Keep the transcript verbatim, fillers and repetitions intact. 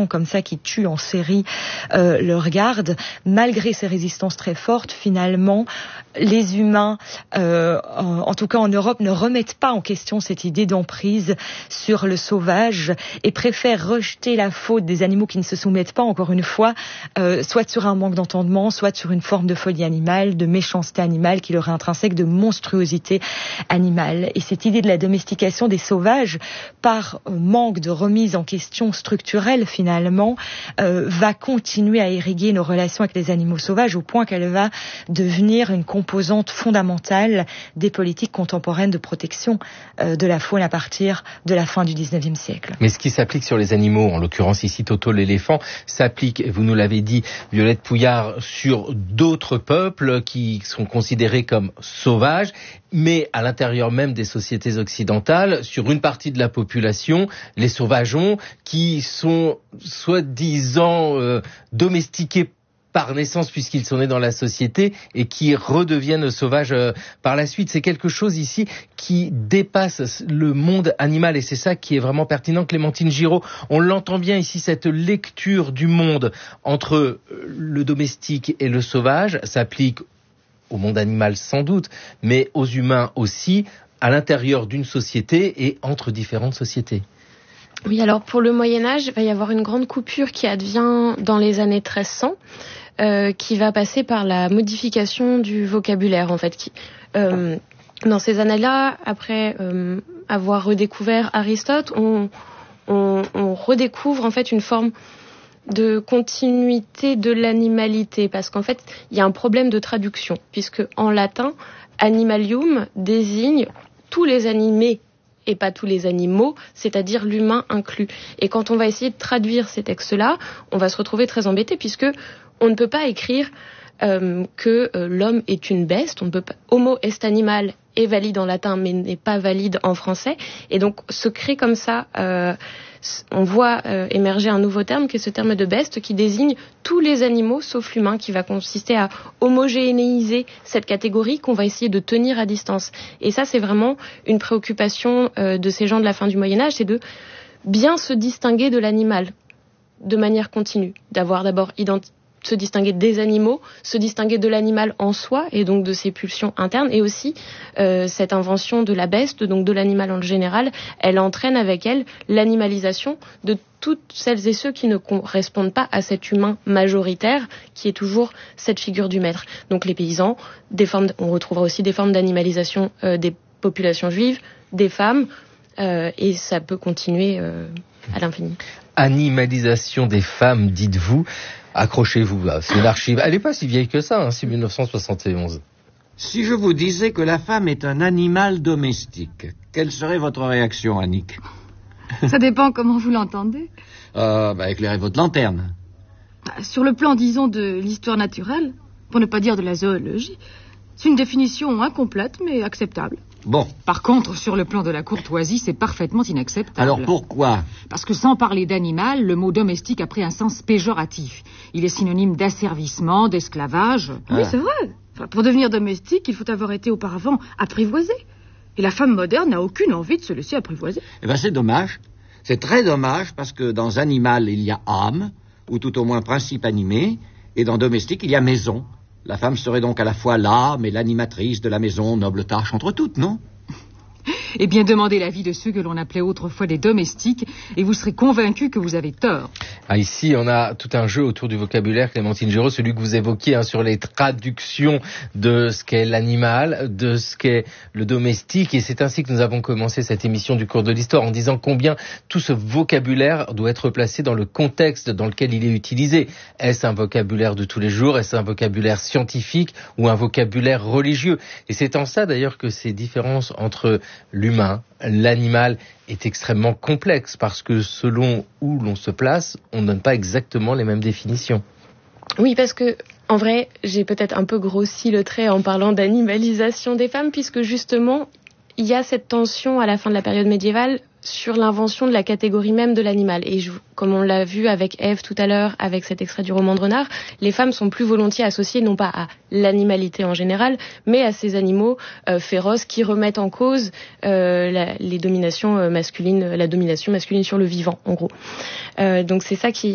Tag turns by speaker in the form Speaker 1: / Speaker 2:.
Speaker 1: populations comme ça qui tuent en série euh, leurs gardes. Malgré ces résistances très fortes, finalement, les humains, euh, en, en tout cas en Europe, ne remettent pas en question cette idée d'emprise sur le sauvage et préfèrent rejeter la faute des animaux qui ne se soumettent pas, encore une fois, euh, soit sur un manque d'entendement, soit sur une forme de folie animale, de méchanceté animale qui leur est intrinsèque, de monstruosité animale. Et cette idée de la domestication des sauvages, par euh, manque de remise en question structurelle finalement, euh, va continuer à irriguer nos relations avec les animaux sauvages au point qu'elle va devenir une composante fondamentale des politiques contemporaines de protection euh, de la faune à partir de la fin du dix-neuvième siècle.
Speaker 2: Mais ce qui s'applique sur les animaux, en l'occurrence ici Toto l'éléphant, s'applique, vous nous l'avez dit, Violette Pouillard, sur d'autres peuples qui sont considérés comme sauvages, mais à l'intérieur même des sociétés occidentales, sur une partie de la population, les sauvageons, qui sont soi-disant euh, domestiqués par naissance puisqu'ils sont nés dans la société et qui redeviennent sauvages euh, par la suite. C'est quelque chose ici qui dépasse le monde animal et c'est ça qui est vraiment pertinent. Clémentine Giraud, on l'entend bien ici, cette lecture du monde entre le domestique et le sauvage s'applique au monde animal sans doute, mais aux humains aussi, à l'intérieur d'une société et entre différentes sociétés.
Speaker 3: Oui, alors pour le Moyen-Âge, il va y avoir une grande coupure qui advient dans les années treize cents, euh, qui va passer par la modification du vocabulaire, en fait. Qui, euh, dans ces années-là, après euh, avoir redécouvert Aristote, on, on, on redécouvre en fait une forme de continuité de l'animalité, parce qu'en fait, il y a un problème de traduction, puisque en latin, animalium désigne tous les animés et pas tous les animaux, c'est-à-dire l'humain inclus. Et quand on va essayer de traduire ces textes-là, on va se retrouver très embêté, puisque on ne peut pas écrire euh, que euh, l'homme est une beste. On ne peut pas. Homo est animal est valide en latin, mais n'est pas valide en français. Et donc, se crée comme ça, euh, on voit euh, émerger un nouveau terme, qui est ce terme de beste, qui désigne tous les animaux, sauf l'humain, qui va consister à homogénéiser cette catégorie qu'on va essayer de tenir à distance. Et ça, c'est vraiment une préoccupation euh, de ces gens de la fin du Moyen-Âge, c'est de bien se distinguer de l'animal, de manière continue, d'avoir d'abord identifié se distinguer des animaux, se distinguer de l'animal en soi et donc de ses pulsions internes, et aussi euh, cette invention de la beste, donc de l'animal en général, elle entraîne avec elle l'animalisation de toutes celles et ceux qui ne correspondent pas à cet humain majoritaire qui est toujours cette figure du maître. Donc les paysans, des formes, on retrouvera aussi des formes d'animalisation euh, des populations juives, des femmes, euh, et ça peut continuer euh, à l'infini.
Speaker 2: Animalisation des femmes, dites-vous. Accrochez-vous, c'est une archive. Elle n'est pas si vieille que ça, hein, c'est dix-neuf cent soixante et onze.
Speaker 4: Si je vous disais que la femme est un animal domestique, quelle serait votre réaction, Annick?
Speaker 5: Ça dépend comment vous l'entendez.
Speaker 4: Euh, bah, éclairez votre lanterne.
Speaker 5: Sur le plan, disons, de l'histoire naturelle, pour ne pas dire de la zoologie, c'est une définition incomplète, mais acceptable.
Speaker 4: Bon.
Speaker 6: Par contre, sur le plan de la courtoisie, c'est parfaitement inacceptable.
Speaker 4: Alors pourquoi?
Speaker 6: Parce que sans parler d'animal, le mot domestique a pris un sens péjoratif. Il est synonyme d'asservissement, d'esclavage.
Speaker 5: Oui, ah. C'est vrai. Enfin, pour devenir domestique, il faut avoir été auparavant apprivoisé. Et la femme moderne n'a aucune envie de se laisser apprivoiser.
Speaker 4: Eh ben, c'est dommage. C'est très dommage parce que dans animal, il y a âme, ou tout au moins principe animé, et dans domestique, il y a maison. La femme serait donc à la fois l'âme et l'animatrice de la maison, noble tâche entre toutes, non?
Speaker 6: Eh bien, demandez l'avis de ceux que l'on appelait autrefois des domestiques, et vous serez convaincus que vous avez tort.
Speaker 2: Ah, ici, on a tout un jeu autour du vocabulaire, Clémentine Giraud, celui que vous évoquiez hein, sur les traductions de ce qu'est l'animal, de ce qu'est le domestique. Et c'est ainsi que nous avons commencé cette émission du cours de l'histoire en disant combien tout ce vocabulaire doit être placé dans le contexte dans lequel il est utilisé. Est-ce un vocabulaire de tous les jours? Est-ce un vocabulaire scientifique ou un vocabulaire religieux? Et c'est en ça d'ailleurs que ces différences entre l'humain, l'animal est extrêmement complexe parce que selon où l'on se place, on ne donne pas exactement les mêmes définitions.
Speaker 3: Oui, parce que, en vrai, j'ai peut-être un peu grossi le trait en parlant d'animalisation des femmes, puisque justement, il y a cette tension à la fin de la période médiévale sur l'invention de la catégorie même de l'animal. Et je, comme on l'a vu avec Ève tout à l'heure, avec cet extrait du roman de Renard, les femmes sont plus volontiers associées non pas à l'animalité en général, mais à ces animaux euh, féroces qui remettent en cause euh, la, les dominations euh, masculines, la domination masculine sur le vivant, en gros. Euh, donc c'est ça qui